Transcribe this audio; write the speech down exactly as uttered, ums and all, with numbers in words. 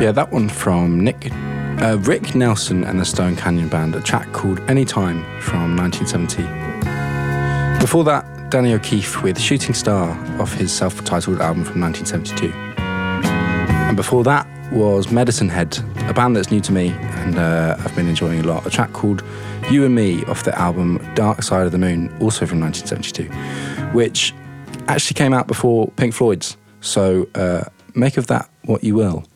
Yeah, that one from Nick, uh, Rick Nelson and the Stone Canyon Band, a track called Anytime from nineteen seventy. Before that, Danny O'Keefe with Shooting Star off his self-titled album from nineteen seventy-two. And before that was Medicine Head, a band that's new to me and uh, I've been enjoying a lot. A track called You and Me off the album Dark Side of the Moon, also from nineteen seventy-two, which actually came out before Pink Floyd's. So uh, make of that what you will.